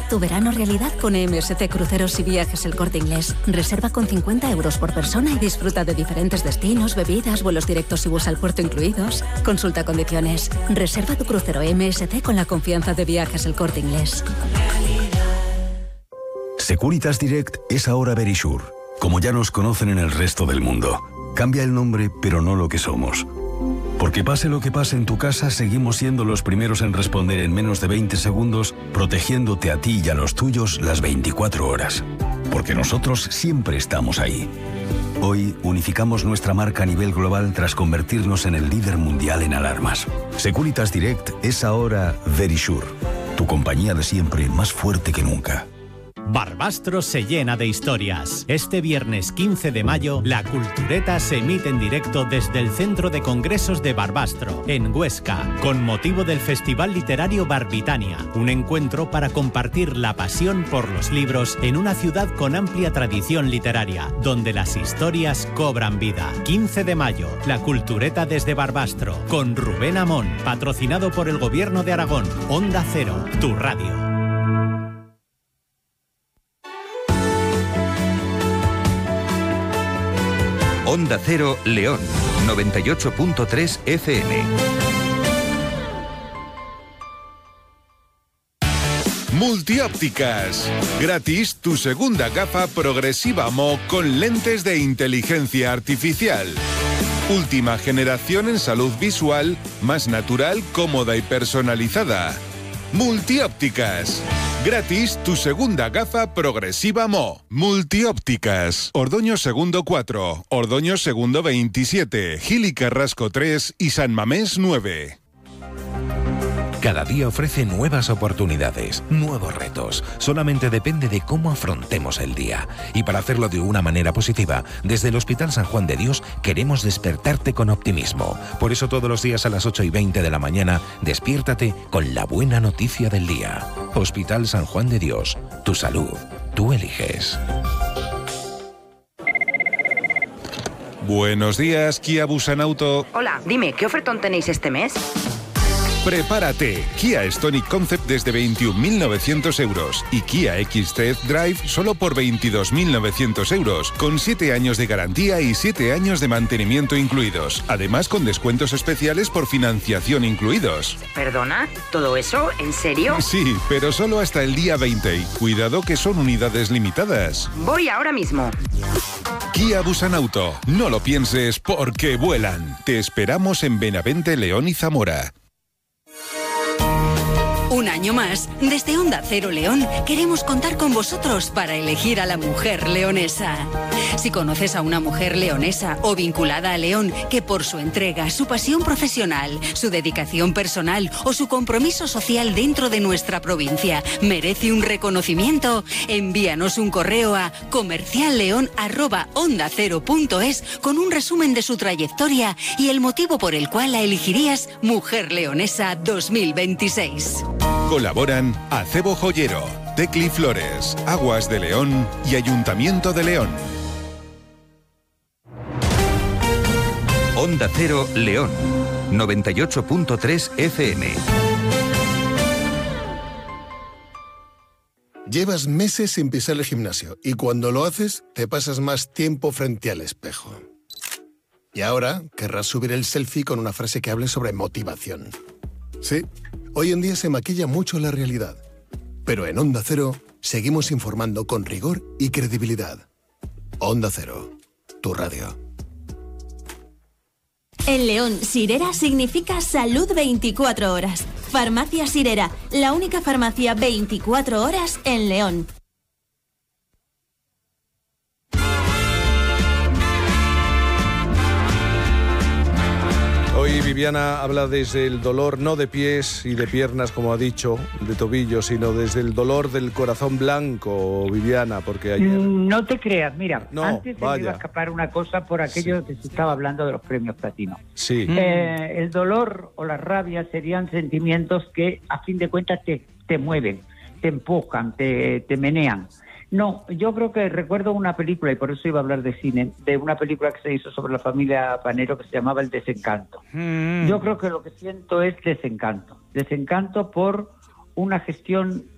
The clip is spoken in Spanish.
tu verano realidad con MSC Cruceros y Viajes El Corte Inglés. Reserva con 50 euros por persona y disfruta de diferentes destinos, bebidas, vuelos directos y bus al puerto incluidos. Consulta condiciones. Reserva tu crucero MSC con la confianza de Viajes El Corte Inglés. Securitas Direct es ahora Verisure, como ya nos conocen en el resto del mundo. Cambia el nombre, pero no lo que somos. Porque pase lo que pase en tu casa, seguimos siendo los primeros en responder en menos de 20 segundos, protegiéndote a ti y a los tuyos las 24 horas. Porque nosotros siempre estamos ahí. Hoy unificamos nuestra marca a nivel global tras convertirnos en el líder mundial en alarmas. Securitas Direct es ahora Verisure, tu compañía de siempre más fuerte que nunca. Barbastro se llena de historias. Este viernes 15 de mayo, La Cultureta se emite en directo desde el Centro de Congresos de Barbastro, en Huesca, con motivo del Festival Literario Barbitania, un encuentro para compartir la pasión por los libros en una ciudad con amplia tradición literaria, donde las historias cobran vida. 15 de mayo, La Cultureta desde Barbastro, con Rubén Amón, patrocinado por el Gobierno de Aragón. Onda Cero, tu radio. Onda Cero León, 98.3 FM. Multiópticas. Gratis tu segunda gafa progresiva Mo con lentes de inteligencia artificial. Última generación en salud visual, más natural, cómoda y personalizada. Multiópticas. Gratis tu segunda gafa progresiva Mo. Multiópticas. Ordoño Segundo 4, Ordoño Segundo 27, Gil y Carrasco 3 y San Mamés 9. Cada día ofrece nuevas oportunidades, nuevos retos. Solamente depende de cómo afrontemos el día. Y para hacerlo de una manera positiva, desde el Hospital San Juan de Dios queremos despertarte con optimismo. Por eso todos los días a las 8:20 de la mañana, despiértate con la buena noticia del día. Hospital San Juan de Dios. Tu salud. Tú eliges. Buenos días, Kia Busanauto. Hola, dime, ¿qué ofertón tenéis este mes? Prepárate, Kia Stonic Concept desde 21.900 euros y Kia X-Tech Drive solo por 22.900 euros, con 7 años de garantía y 7 años de mantenimiento incluidos, además con descuentos especiales por financiación incluidos. ¿Perdona? ¿Todo eso? ¿En serio? Sí, pero solo hasta el día 20 y cuidado que son unidades limitadas. Voy ahora mismo. Kia Busanauto, no lo pienses porque vuelan. Te esperamos en Benavente, León y Zamora. Un año más, desde Onda Cero León, queremos contar con vosotros para elegir a la mujer leonesa. Si conoces a una mujer leonesa o vinculada a León que por su entrega, su pasión profesional, su dedicación personal o su compromiso social dentro de nuestra provincia merece un reconocimiento, envíanos un correo a comercialleon@ondacero.es con un resumen de su trayectoria y el motivo por el cual la elegirías Mujer Leonesa 2026. Colaboran Acebo Joyero, Tecli Flores, Aguas de León y Ayuntamiento de León. Onda Cero León, 98.3 FM. Llevas meses sin pisar el gimnasio y cuando lo haces te pasas más tiempo frente al espejo. Y ahora querrás subir el selfie con una frase que hable sobre motivación. Sí, hoy en día se maquilla mucho la realidad, pero en Onda Cero seguimos informando con rigor y credibilidad. Onda Cero, tu radio. En León, Sirera significa salud 24 horas. Farmacia Sirera, la única farmacia 24 horas en León. Hoy Viviana habla desde el dolor, no de pies y de piernas, como ha dicho, de tobillos, sino desde el dolor del corazón blanco, Viviana, porque ayer... No te creas, mira, No, antes se me iba a escapar una cosa por aquello que se estaba hablando de los premios platino. Sí. El dolor o la rabia serían sentimientos que a fin de cuentas te mueven, te empujan, te menean. No, yo creo que recuerdo una película, y por eso iba a hablar de cine, de una película que se hizo sobre la familia Panero que se llamaba El Desencanto. Yo creo que lo que siento es desencanto por una gestión